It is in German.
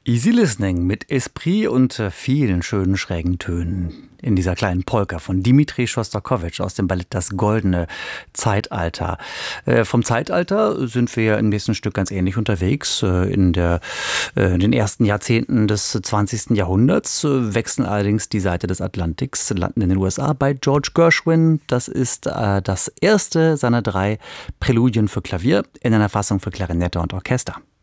Easy Listening mit Esprit und vielen schönen schrägen Tönen in dieser kleinen Polka von Dmitri Schostakowitsch aus dem Ballett Das Goldene Zeitalter. Vom Zeitalter sind wir im nächsten Stück ganz ähnlich unterwegs. In den ersten Jahrzehnten des 20. Jahrhunderts wechseln allerdings die Seite des Atlantiks, landen in den USA bei George Gershwin. Das ist das erste seiner 3 Präludien für Klavier in einer Fassung für Klarinette und Orchester.